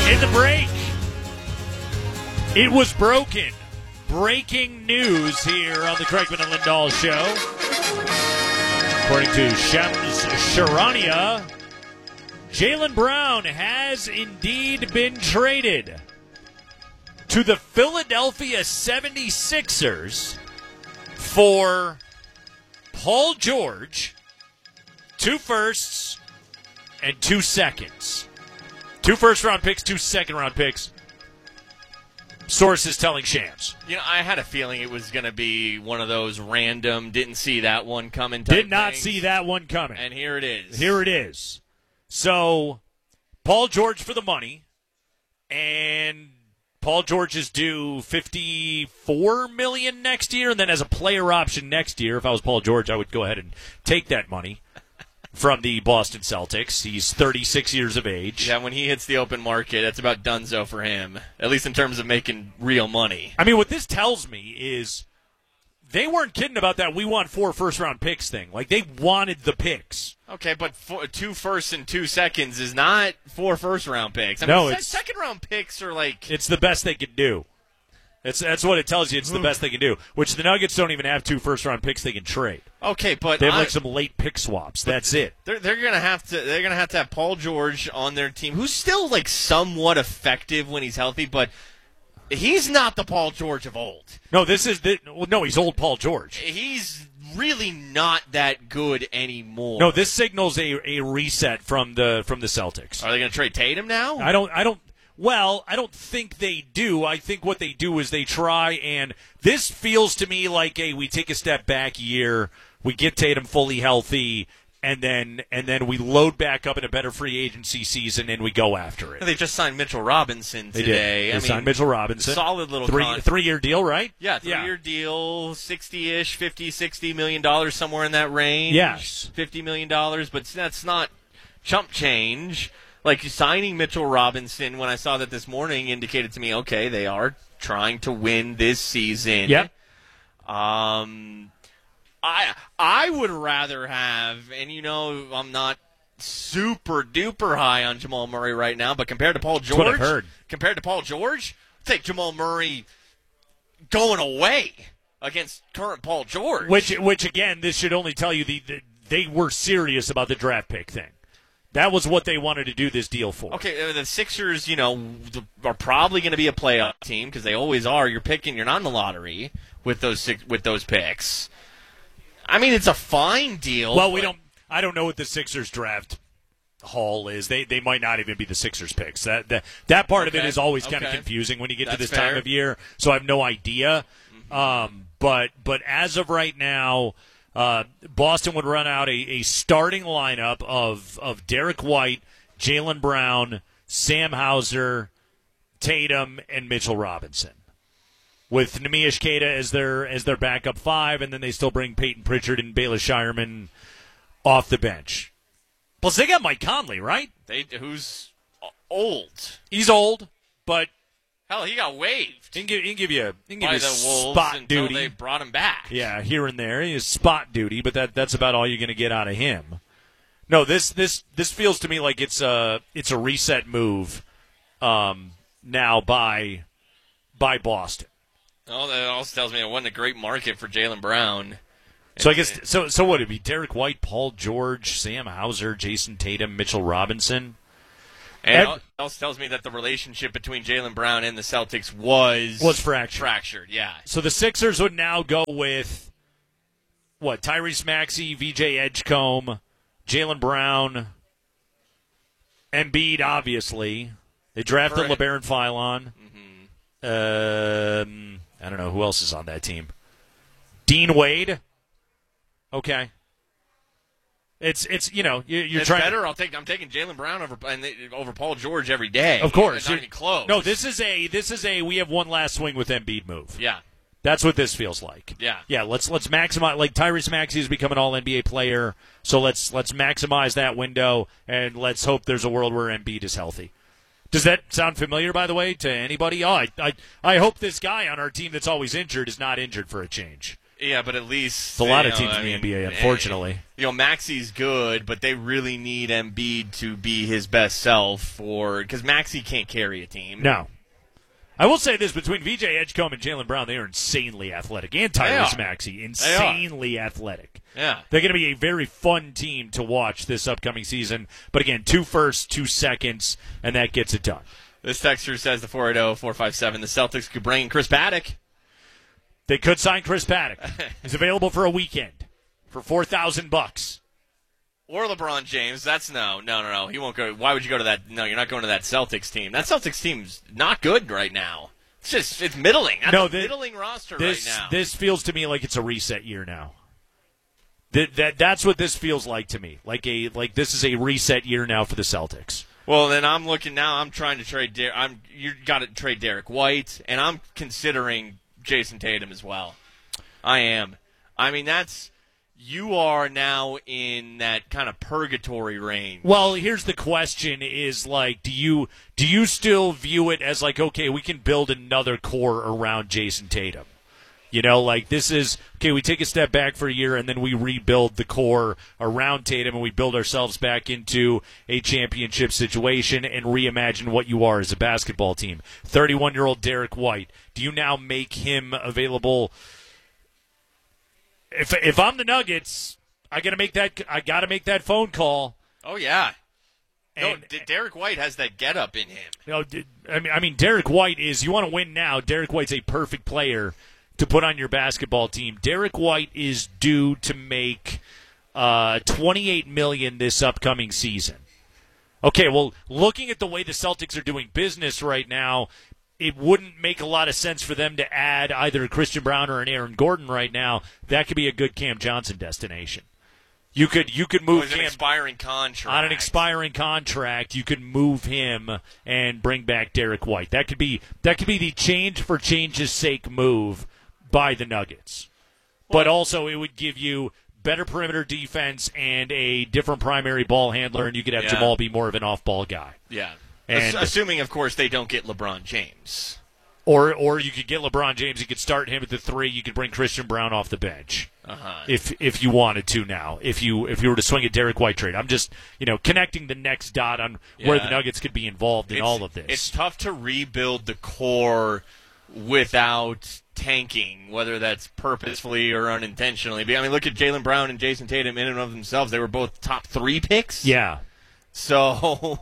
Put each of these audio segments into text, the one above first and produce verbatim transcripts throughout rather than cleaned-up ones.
In the break, it was broken. Breaking news here on the Craigman and Lindahl Show. According to Shams Charania, Jaylen Brown has indeed been traded to the Philadelphia seventy-sixers for Paul George, two firsts, and two seconds. Two first-round picks, two second-round picks. Sources telling Shams. You know, I had a feeling it was going to be one of those random, didn't see that one coming type Did not things. see that one coming. And here it is. Here it is. So, Paul George for the money, and Paul George is due fifty-four million dollars next year, and then as a player option next year, if I was Paul George, I would go ahead and take that money from the Boston Celtics. He's thirty-six years of age. Yeah, when he hits the open market, that's about donezo for him, at least in terms of making real money. I mean, what this tells me is they weren't kidding about that we want four first-round picks thing. Like, they wanted the picks. Okay, but four, two firsts and two seconds is not four first-round picks. I no, mean, it's, second-round picks are like... It's the best they could do. It's, that's what it tells you. It's the best they can do, which the Nuggets don't even have two first-round picks they can trade. Okay, but they have I, like some late pick swaps. That's it. They're they're gonna have to they're gonna have to have Paul George on their team, who's still like somewhat effective when he's healthy, but he's not the Paul George of old. No, this is the, well, no. He's old Paul George. He's really not that good anymore. No, this signals a a reset from the from the Celtics. Are they gonna trade Tatum now? I don't. I don't. Well, I don't think they do. I think what they do is they try, and this feels to me like a we take a step back year, we get Tatum fully healthy, and then and then we load back up in a better free agency season, and we go after it. They just signed Mitchell Robinson today. They did. They I signed mean, Mitchell Robinson. Solid little three con- three year deal, right? Yeah, three yeah. year deal, sixty-ish, fifty, sixty million dollars, somewhere in that range. Yes, fifty million dollars, but that's not chump change. Like, signing Mitchell Robinson, when I saw that this morning, indicated to me, okay, they are trying to win this season. Yep. Um, I I would rather have, and you know, I'm not super duper high on Jamal Murray right now, but compared to Paul George, That's what I've heard. compared to Paul George, I'll take Jamal Murray going away against current Paul George. Which, which again, this should only tell you the, the they were serious about the draft pick thing. That was what they wanted to do this deal for. Okay, the Sixers, you know, are probably going to be a playoff team because they always are. You're picking, you're not in the lottery with those six, with those picks. I mean, it's a fine deal. Well, we don't. I don't know what the Sixers draft haul is. They they might not even be the Sixers picks. That that, that part okay. of it is always kind okay. of confusing when you get That's to this fair. time of year. So I have no idea. Mm-hmm. Um, but but as of right now. Uh, Boston would run out a, a starting lineup of, of Derek White, Jaylen Brown, Sam Hauser, Tatum, and Mitchell Robinson, with Neemias Queta as their as their backup five, and then they still bring Peyton Pritchard and Bayless Shireman off the bench. Plus, they got Mike Conley, right? They who's old. He's old, but hell, he got waived. He can give, he can give you, he can give by you the Wolves spot until duty. they brought him back. Yeah, here and there. He is spot duty, but that that's about all you're going to get out of him. No, this this this feels to me like it's a it's a reset move um, now by by Boston. Oh, that also tells me it wasn't a great market for Jaylen Brown. So I guess so. So what would it be? Derek White, Paul George, Sam Hauser, Jason Tatum, Mitchell Robinson. And it also tells me that the relationship between Jaylen Brown and the Celtics was was fractured. Fractured, yeah. So the Sixers would now go with what? Tyrese Maxey, V J Edgecombe, Jaylen Brown, Embiid. Obviously, they drafted Correct. LeBaron Philon. Mm-hmm. Um, I don't know who else is on that team. Dean Wade. Okay. It's it's you know you're, you're it's trying better. to, I'll take I'm taking Jaylen Brown over and they, over Paul George every day. Of course, it's not even close. No, this is a this is a we have one last swing with Embiid move. Yeah, that's what this feels like. Yeah, yeah. Let's let's maximize. Like Tyrese Maxey has become an All N B A player, so let's let's maximize that window and let's hope there's a world where Embiid is healthy. Does that sound familiar, by the way, to anybody? Oh, I I I hope this guy on our team that's always injured is not injured for a change. Yeah, but at least It's a lot you of know, teams I in the mean, N B A, unfortunately. You know, Maxi's good, but they really need Embiid to be his best self, or because Maxi can't carry a team. No. I will say this, between V J Edgecombe and Jaylen Brown, they are insanely athletic. And Tyrese Maxey, insanely athletic. Yeah. They're going to be a very fun team to watch this upcoming season. But again, two firsts, two seconds, and that gets it done. This texter says the four eight zero, four five seven, the Celtics could bring Chris Paddock. They could sign Chris Paddock. He's available for a weekend for four thousand bucks. Or LeBron James. That's no, no, no, no. He won't go. Why would you go to that? No, you're not going to that Celtics team. That Celtics team's not good right now. It's just, it's middling. That's no, a this, middling roster this, right now. This feels to me like it's a reset year now. That, that That's what this feels like to me. Like a like this is a reset year now for the Celtics. Well, then I'm looking now. I'm trying to trade. Der- I'm you got to trade Derek White, and I'm considering Jason Tatum as well. I am. I mean, that's. You are now in that kind of purgatory range. Well, here's the question is, like, do you do you still view it as, like, okay, we can build another core around Jason Tatum? You know, like, this is, okay, we take a step back for a year, and then we rebuild the core around Tatum, and we build ourselves back into a championship situation and reimagine what you are as a basketball team. thirty-one-year-old Derek White, do you now make him available? If if I'm the Nuggets, I gotta make that. I gotta make that phone call. Oh yeah, and, no, Derek White has that get up in him. You know, I mean, I mean, Derek White is. You want to win now. Derek White's a perfect player to put on your basketball team. Derek White is due to make uh, twenty-eight million dollars this upcoming season. Okay, well, looking at the way the Celtics are doing business right now, it wouldn't make a lot of sense for them to add either a Christian Brown or an Aaron Gordon right now. That could be a good Cam Johnson destination. You could you could move oh, Cam an expiring contract. on an expiring contract. You could move him and bring back Derek White. That could be that could be the change for change's sake move by the Nuggets. Well, but also it would give you better perimeter defense and a different primary ball handler, and you could have yeah. Jamal be more of an off-ball guy. Yeah. And, assuming, of course, they don't get LeBron James. Or or you could get LeBron James. You could start him at the three. You could bring Christian Brown off the bench uh-huh. if if you wanted to now. If you if you were to swing a Derek White trade, I'm just you know connecting the next dot on yeah. where the Nuggets could be involved in it's, all of this. It's tough to rebuild the core without tanking, whether that's purposefully or unintentionally. But, I mean, look at Jaylen Brown and Jason Tatum in and of themselves. They were both top three picks. Yeah. So.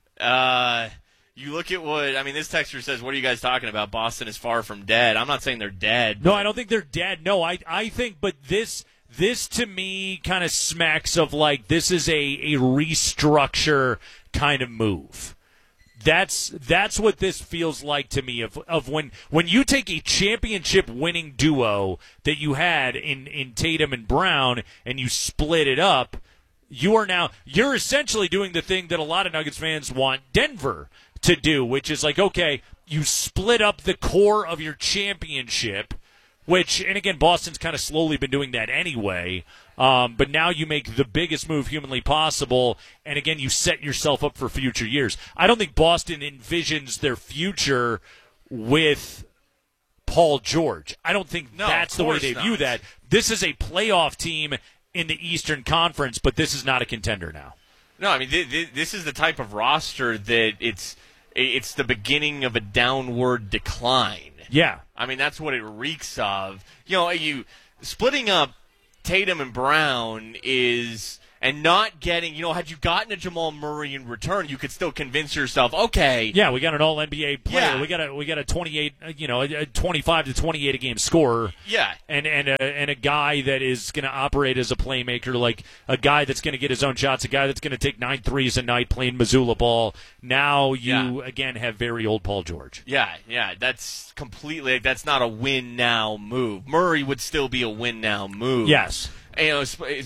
uh You look at what, I mean, this texter says, what are you guys talking about? Boston is far from dead. I'm not saying they're dead. No, I don't think they're dead. No, I I think, but this, this to me kind of smacks of like this is a, a restructure kind of move. That's that's what this feels like to me of of when when you take a championship winning duo that you had in, in Tatum and Brown and you split it up, you are now, you're essentially doing the thing that a lot of Nuggets fans want Denver to do, which is like, okay, you split up the core of your championship, which, and again, Boston's kind of slowly been doing that anyway, um, but now you make the biggest move humanly possible, and again, you set yourself up for future years. I don't think Boston envisions their future with Paul George. I don't think no, that's the way they not. view that. This is a playoff team in the Eastern Conference, but this is not a contender now. No, I mean, th- th- this is the type of roster that it's it's the beginning of a downward decline. Yeah. I mean, that's what it reeks of. You know, you splitting up Tatum and Brown is, and not getting, you know, had you gotten a Jamal Murray in return, you could still convince yourself, okay. Yeah, we got an all N B A player. Yeah. We got a we got a twenty-eight, you know, a twenty-five to twenty-eight a game scorer. Yeah. And and a, and a guy that is going to operate as a playmaker, like a guy that's going to get his own shots, a guy that's going to take nine threes a night playing Missoula ball. Now you, yeah. again, have very old Paul George. Yeah, yeah, that's completely, that's not a win-now move. Murray would still be a win-now move. Yes. And, you know,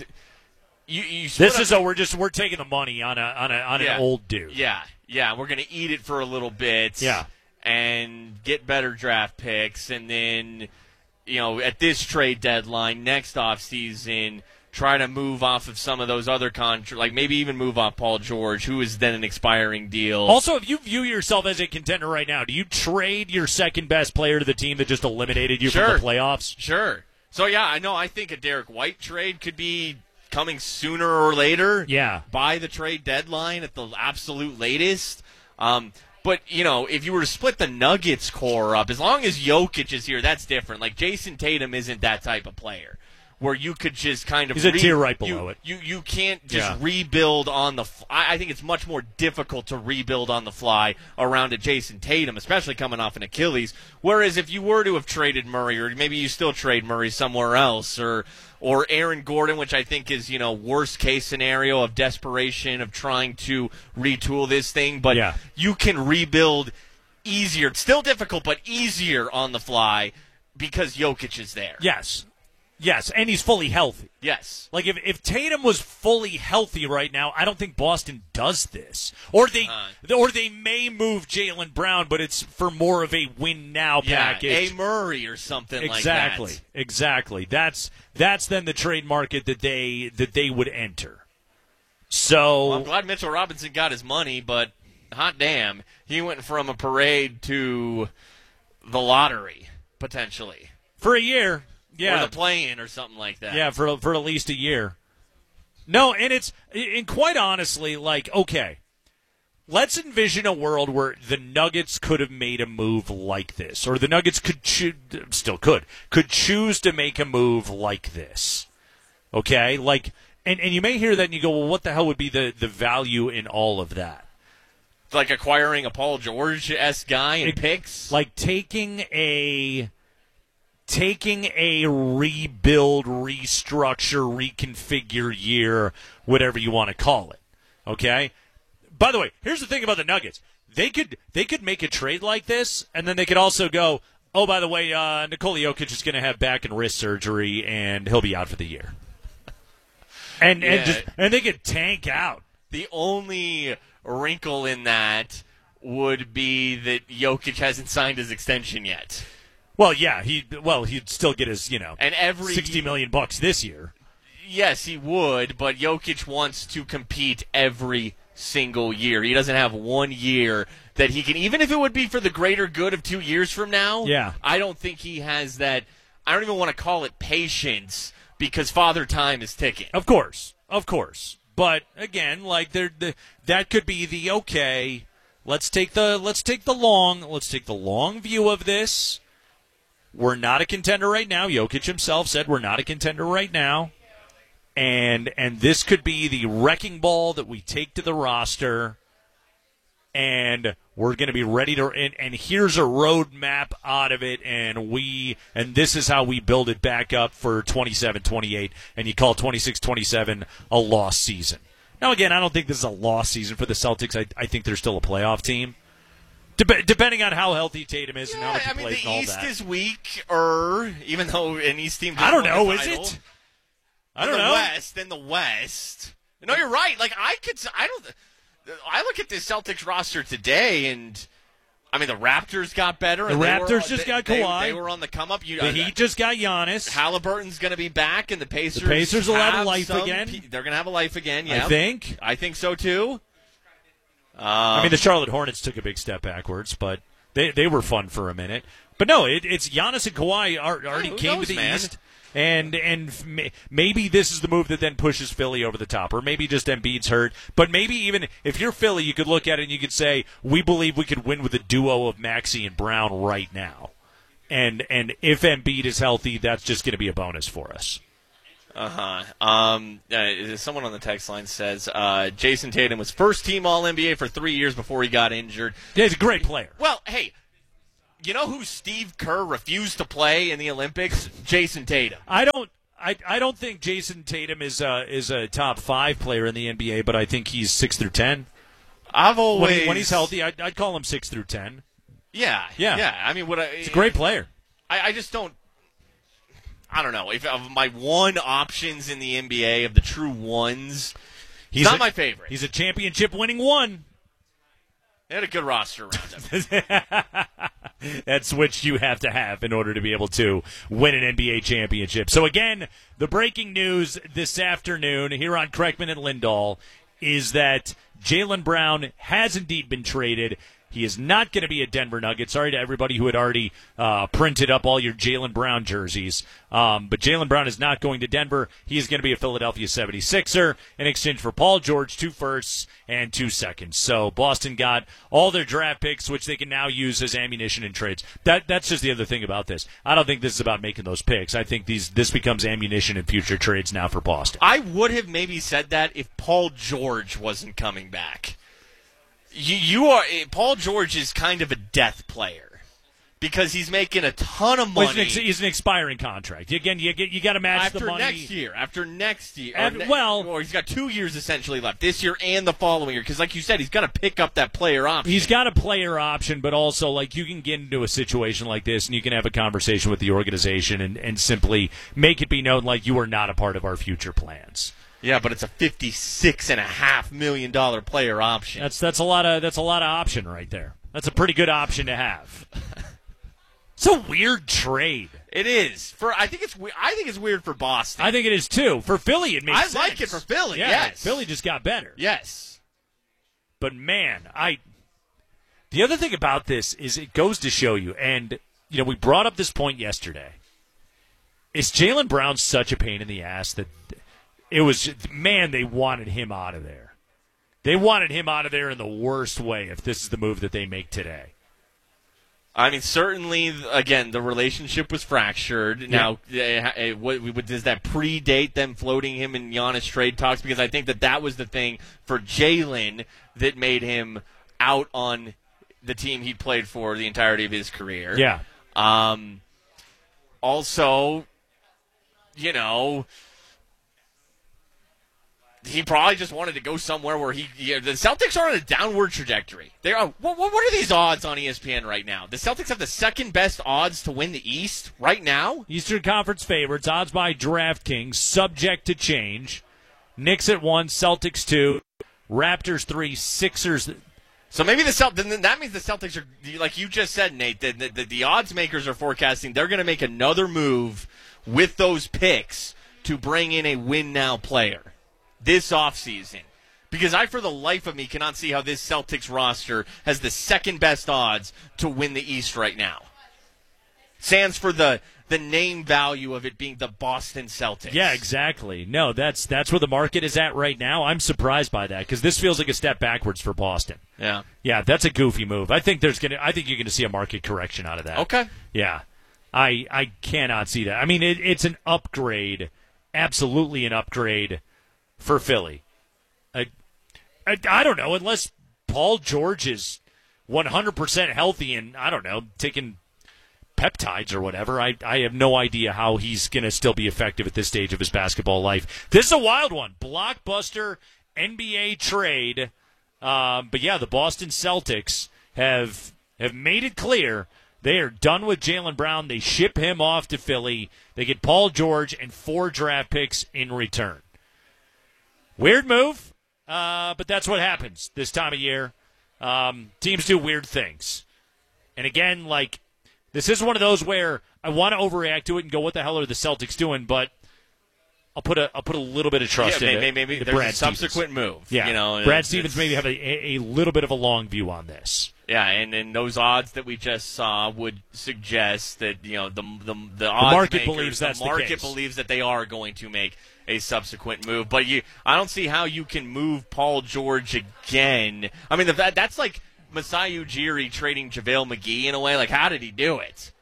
You, you this up, is a we're just we're taking the money on a on a on yeah, an old dude. Yeah, yeah, we're gonna eat it for a little bit. Yeah, and get better draft picks, and then you know at this trade deadline next offseason, try to move off of some of those other contracts, like maybe even move off Paul George, who is then an expiring deal. Also, if you view yourself as a contender right now, do you trade your second best player to the team that just eliminated you sure. from the playoffs? Sure. So, yeah, I know. I think a Derek White trade could be coming sooner or later. Yeah. By the trade deadline at the absolute latest. Um, but, you know, if you were to split the Nuggets core up, as long as Jokic is here, that's different. Like, Jason Tatum isn't that type of player where you could just kind of He's a re- tier right below you, it. You, you can't just Yeah. rebuild on the fly. I think it's much more difficult to rebuild on the fly around a Jason Tatum, especially coming off an Achilles. Whereas if you were to have traded Murray, or maybe you still trade Murray somewhere else, or or Aaron Gordon, which I think is, you know, worst case scenario of desperation of trying to retool this thing, but Yeah. you can rebuild easier. It's still difficult, but easier on the fly because Jokic is there. Yes. Yes, and he's fully healthy. Yes. Like, if, if Tatum was fully healthy right now, I don't think Boston does this. Or they Uh, or they may move Jaylen Brown, but it's for more of a win-now Yeah, package. A Murray or something exactly, like that. Exactly. That's that's then the trade market that they that they would enter. So Well, I'm glad Mitchell Robinson got his money, but hot damn, he went from a parade to the lottery, potentially. for a year, yeah. Or the play-in or something like that. Yeah, for for at least a year. No, and it's and quite honestly, like, okay, let's envision a world where the Nuggets could have made a move like this, or the Nuggets could choo- still could could choose to make a move like this. Okay, like, and and you may hear that and you go, well, what the hell would be the the value in all of that? Like acquiring a Paul George-esque guy and It- picks. Like taking a. Taking a rebuild, restructure, reconfigure year, whatever you want to call it. Okay? By the way, here's the thing about the Nuggets. They could they could make a trade like this, and then they could also go, oh, by the way, uh, Nikola Jokic is going to have back and wrist surgery, and he'll be out for the year. And Yeah. and just and they could tank out. The only wrinkle in that would be that Jokic hasn't signed his extension yet. Well, yeah, he well he'd still get his you know And every sixty million bucks this year. Yes, he would, but Jokic wants to compete every single year. He doesn't have one year that he can, even if it would be for the greater good of two years from now. Yeah. I don't think he has that. I don't even want to call it patience because Father Time is ticking. Of course, of course. But again, like there, the, that could be the okay. Let's take the let's take the long let's take the long view of this. We're not a contender right now. Jokic himself said we're not a contender right now, and and this could be the wrecking ball that we take to the roster, and we're going to be ready to. And, and here's a roadmap out of it, and we and this is how we build it back up for twenty-seven twenty-eight, and you call twenty-six twenty-seven a lost season. Now, again, I don't think this is a lost season for the Celtics. I, I think they're still a playoff team. Dep- depending on how healthy Tatum is and how Yeah, much he I mean, plays the and all East that. is weak, er, even though an East team just I don't won know, the is title. it? I In don't the know. West, in the West. No, you're right. Like, I could, I don't, I look at this Celtics roster today, and, I mean, the Raptors got better. The and they Raptors were, just they, got they- Kawhi. They, were on the come-up. You, The uh, Heat just got Giannis. Halliburton's going to be back, and the Pacers The Pacers will have a life some again. pe- they're going to have a life again, yeah. I think. I think so, too. Um, I mean, the Charlotte Hornets took a big step backwards, but they they were fun for a minute. But no, it, it's Giannis and Kawhi are, already who came knows, to the man? East, and and f- may- maybe this is the move that then pushes Philly over the top, or maybe just Embiid's hurt. But maybe even if you're Philly, you could look at it and you could say, we believe we could win with a duo of Maxey and Brown right now, and and if Embiid is healthy, that's just going to be a bonus for us. Uh-huh. Um, uh, someone on the text line says uh, Jason Tatum was first-team All N B A for three years before he got injured. Yeah, he's a great player. Well, hey, you know who Steve Kerr refused to play in the Olympics? Jason Tatum. I don't. I, I don't think Jason Tatum is uh, is a top five player in the N B A, but I think he's six through ten. I've always When, he, when he's healthy, I'd, I'd call him six through ten. Yeah, Yeah. yeah. I mean, what I, He's a great player. I, I just don't. I don't know if of my one options in the N B A of the true ones. He's not a, my favorite. He's a championship winning one. They had a good roster around him. That's what you have to have in order to be able to win an N B A championship. So again, the breaking news this afternoon here on Kreckman and Lindahl is that Jaylen Brown has indeed been traded. He is not going to be a Denver Nugget. Sorry to everybody who had already uh, printed up all your Jaylen Brown jerseys. Um, but Jaylen Brown is not going to Denver. He is going to be a Philadelphia seventy-sixer in exchange for Paul George, two firsts, and two seconds. So Boston got all their draft picks, which they can now use as ammunition in trades. That That's just the other thing about this. I don't think this is about making those picks. I think these this becomes ammunition in future trades now for Boston. I would have maybe said that if Paul George wasn't coming back. You, you are Paul George is kind of a death player because he's making a ton of money. Well, he's, an, he's an expiring contract. Again, you get you got to match after the money next year. After next year, after, or ne- well, or he's got two years essentially left this year and the following year. Because, like you said, he's got to pick up that player option. He's got a player option, but also like you can get into a situation like this and you can have a conversation with the organization and, and simply make it be known like you are not a part of our future plans. Yeah, but it's a fifty-six and a half million dollar player option. That's that's a lot of that's a lot of option right there. That's a pretty good option to have. It's a weird trade. It is. For I think it's I think it's weird for Boston. I think it is too. For Philly, it makes I sense. like it for Philly. Yeah, yes, Philly just got better. Yes, but man, I. The other thing about this is it goes to show you, and you know we brought up this point yesterday. Is Jaylen Brown such a pain in the ass that? It was, just, man, they wanted him out of there. They wanted him out of there in the worst way if this is the move that they make today. I mean, certainly, again, the relationship was fractured. Now, yeah. uh, what, what, does that predate them floating him in Giannis trade talks? Because I think that that was the thing for Jaylen that made him out on the team he played for the entirety of his career. Yeah. Um, also, you know... He probably just wanted to go somewhere where he. You know, the Celtics are on a downward trajectory. They are. What, what are these odds on E S P N right now? The Celtics have the second best odds to win the East right now. Eastern Conference favorites, odds by DraftKings, subject to change. Knicks at one, Celtics two, Raptors three, Sixers. So maybe the Celt- then that means the Celtics are, like you just said, Nate. The, the, the, the odds makers are forecasting they're going to make another move with those picks to bring in a win now player this offseason. Because I, for the life of me, cannot see how this Celtics roster has the second best odds to win the East right now. Stands for the the name value of it being the Boston Celtics. Yeah, exactly. No, that's that's where the market is at right now. I'm surprised by that because this feels like a step backwards for Boston. Yeah, yeah, that's a goofy move. I think there's gonna. I think you're gonna see a market correction out of that. Okay. Yeah, I I cannot see that. I mean, it, it's an upgrade, absolutely an upgrade. For Philly. I, I, I don't know, unless Paul George is one hundred percent healthy and, I don't know, taking peptides or whatever. I, I have no idea how he's going to still be effective at this stage of his basketball life. This is a wild one. Blockbuster N B A trade. Um, but, yeah, the Boston Celtics have have made it clear they are done with Jaylen Brown. They ship him off to Philly. They get Paul George and four draft picks in return. Weird move, uh, but that's what happens this time of year. Um, teams do weird things. And again, like, this is one of those where I want to overreact to it and go, what the hell are the Celtics doing? But I'll put a I'll put a little bit of trust yeah, in maybe, it. Maybe into there's Brad a subsequent Stevens. move. Yeah, you know, Brad Stevens maybe have a, a little bit of a long view on this. Yeah, and, and those odds that we just saw would suggest that, you know, the the, the, odds the market makers, believes that's the market the case. believes that they are going to make a subsequent move. But you, I don't see how you can move Paul George again. I mean, that that's like Masai Ujiri trading JaVale McGee in a way. Like, how did he do it?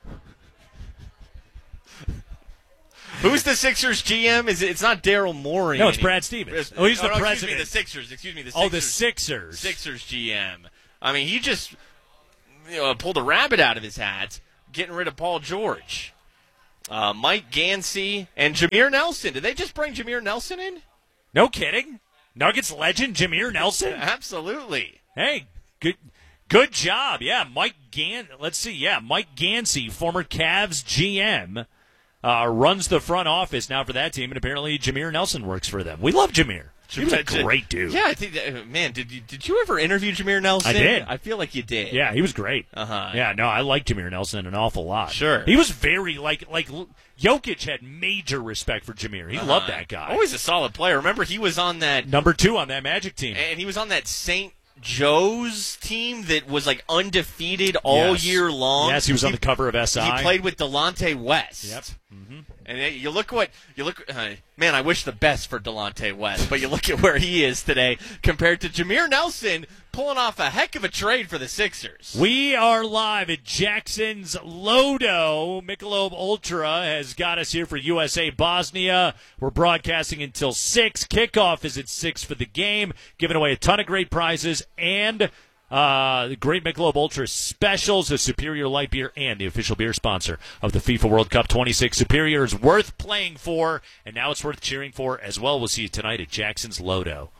Who's the Sixers G M? Is it, it's not Daryl Morey. No, it's Brad Stevens. Oh, he's oh, the no, president. Excuse me, the Sixers. Excuse me, the Sixers. Oh, the Sixers. Sixers G M. I mean, he just you know, pulled a rabbit out of his hat, getting rid of Paul George. Uh, Mike Gansey and Jameer Nelson. Did they just bring Jameer Nelson in? No kidding. Nuggets legend Jameer Nelson? Absolutely. Hey, good good job. Yeah, Mike Gan. Let's see. Yeah, Mike Gansey, former Cavs G M, uh, runs the front office now for that team, and apparently Jameer Nelson works for them. We love Jameer. He was a great dude. Yeah, I think that, man, did you did you ever interview Jameer Nelson? I did. I feel like you did. Yeah, he was great. Uh-huh. Yeah, no, I liked Jameer Nelson an awful lot. Sure. He was very, like, like Jokic had major respect for Jameer. He uh-huh. loved that guy. Always a solid player. Remember, he was on that... Number two on that Magic team. And he was on that Saint Joe's team that was like undefeated all yes. year long? Yes, he was on the cover of S I. He played with Delonte West. Yep. Mm-hmm. And you look what you look. Uh, man, I wish the best for Delonte West, but you look at where he is today compared to Jameer Nelson, pulling off a heck of a trade for the Sixers. We are live at Jackson's Lodo. Michelob Ultra has got us here for U S A Bosnia. We're broadcasting until six. Kickoff is at six for the game. Giving away a ton of great prizes and uh, the great Michelob Ultra specials, a Superior Light Beer, and the official beer sponsor of the FIFA World Cup twenty-six. Superior is worth playing for, and now it's worth cheering for as well. We'll see you tonight at Jackson's Lodo.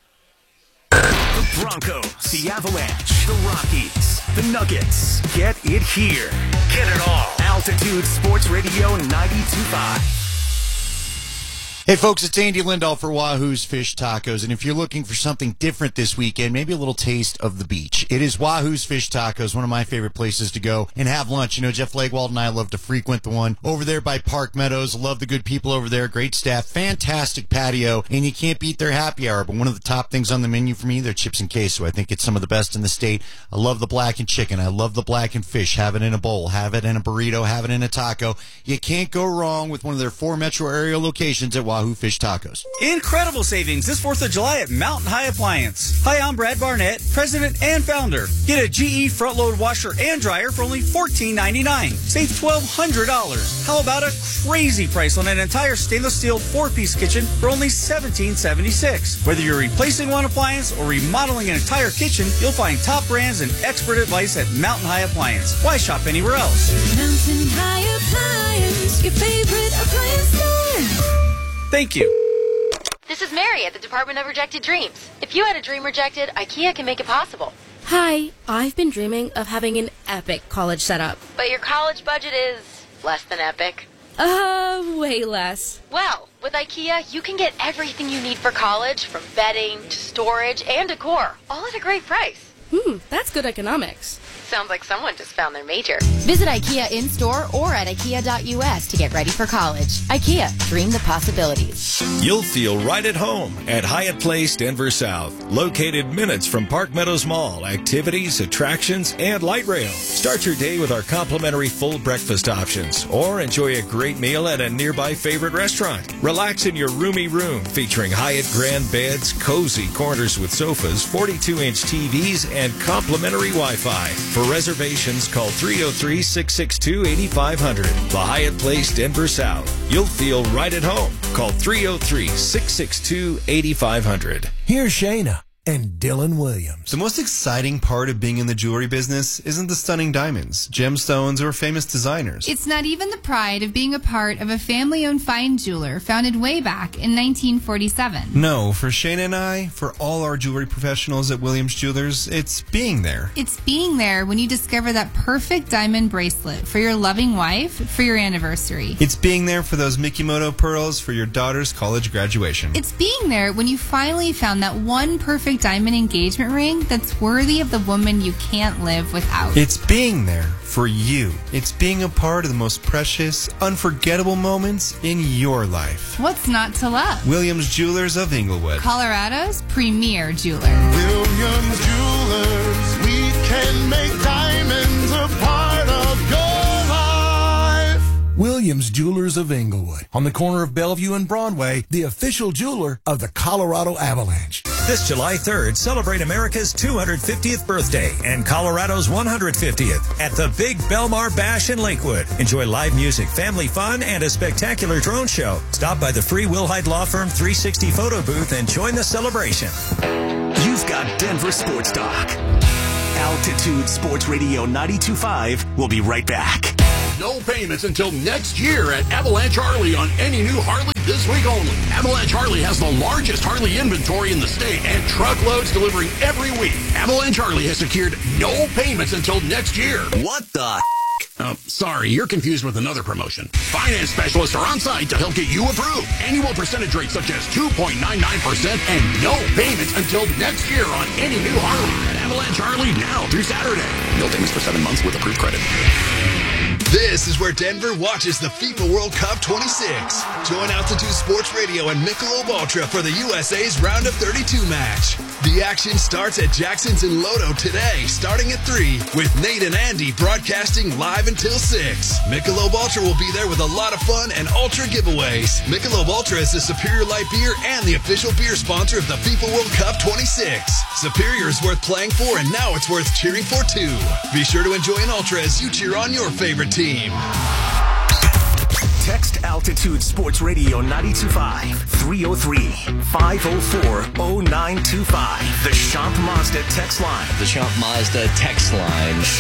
The Broncos, the Avalanche, the Rockies, the Nuggets. Get it here. Get it all. Altitude Sports Radio ninety-two point five. Hey folks, it's Andy Lindahl for Wahoo's Fish Tacos, and if you're looking for something different this weekend, maybe a little taste of the beach, it is Wahoo's Fish Tacos, one of my favorite places to go and have lunch. You know, Jeff Legwald and I love to frequent the one over there by Park Meadows. Love the good people over there, great staff, fantastic patio, and you can't beat their happy hour. But one of the top things on the menu for me, their chips and queso. I think it's some of the best in the state. I love the blackened chicken. I love the blackened fish. Have it in a bowl, have it in a burrito, have it in a taco. You can't go wrong with one of their four metro area locations at Wahoo Fish Tacos. Incredible savings this fourth of July at Mountain High Appliance. Hi, I'm Brad Barnett, president and founder. Get a G E front load washer and dryer for only fourteen ninety-nine. Save twelve hundred dollars. How about a crazy price on an entire stainless steel four-piece kitchen for only seventeen seventy-six? Whether you're replacing one appliance or remodeling an entire kitchen, you'll find top brands and expert advice at Mountain High Appliance. Why shop anywhere else? Mountain High Appliance, your favorite appliance store. Thank you. This is Mary at the Department of Rejected Dreams. If you had a dream rejected, IKEA can make it possible. Hi, I've been dreaming of having an epic college setup. But your college budget is less than epic. Uh, way less. Well, with IKEA, you can get everything you need for college, from bedding to storage and decor, all at a great price. Hmm, that's good economics. Sounds like someone just found their major. Visit IKEA in-store or at ikea dot U S to get ready for college. IKEA, dream the possibilities. You'll feel right at home at Hyatt Place Denver South. Located minutes from Park Meadows Mall, activities, attractions, and light rail. Start your day with our complimentary full breakfast options or enjoy a great meal at a nearby favorite restaurant. Relax in your roomy room featuring Hyatt grand beds, cozy corners with sofas, forty-two inch T Vs, and complimentary Wi-Fi. For reservations, call three oh three, six six two, eight five zero zero. The Hyatt Place Denver South. You'll feel right at home. Call three oh three, six six two, eight five zero zero. Here's Shayna and Dylan Williams. The most exciting part of being in the jewelry business isn't the stunning diamonds, gemstones, or famous designers. It's not even the pride of being a part of a family-owned fine jeweler founded way back in nineteen forty-seven. No, for Shayna and I, for all our jewelry professionals at Williams Jewelers, it's being there. It's being there when you discover that perfect diamond bracelet for your loving wife for your anniversary. It's being there for those Mikimoto pearls for your daughter's college graduation. It's being there when you finally found that one perfect diamond engagement ring that's worthy of the woman you can't live without. It's being there for you. It's being a part of the most precious, unforgettable moments in your life. What's not to love? Williams Jewelers of Inglewood, Colorado's premier jeweler. Williams Jewelers, we can make diamonds a part of your life. Williams Jewelers of Inglewood, on the corner of Bellevue and Broadway, the official jeweler of the Colorado Avalanche. This July third, celebrate America's two hundred fiftieth birthday and Colorado's one hundred fiftieth at the Big Belmar Bash in Lakewood. Enjoy live music, family fun, and a spectacular drone show. Stop by the free Wilhite Law Firm three sixty photo booth and join the celebration. You've got Denver Sports Talk. Altitude Sports Radio ninety-two point five. We'll be right back. No payments until next year at Avalanche Harley on any new Harley this week only. Avalanche Harley has the largest Harley inventory in the state and truckloads delivering every week. Avalanche Harley has secured no payments until next year. What the? Oh, sorry, you're confused with another promotion. Finance specialists are on site to help get you approved. Annual percentage rates such as two point nine nine percent and no payments until next year on any new Harley. At Avalanche Harley now through Saturday. No payments for seven months with approved credit. This is where Denver watches the FIFA World Cup twenty-six. Join Altitude Sports Radio and Michelob Ultra for the U S A's Round of thirty-two match. The action starts at Jackson's in Lodo today, starting at three, with Nate and Andy broadcasting live until six. Michelob Ultra will be there with a lot of fun and Ultra giveaways. Michelob Ultra is the Superior Light Beer and the official beer sponsor of the FIFA World Cup twenty-six. Superior is worth playing for, and now it's worth cheering for too. Be sure to enjoy an Ultra as you cheer on your favorite team. Text Altitude Sports Radio ninety-two point five, three oh three, five oh four, oh nine two five. The Shop Mazda text line. The Shop Mazda text line.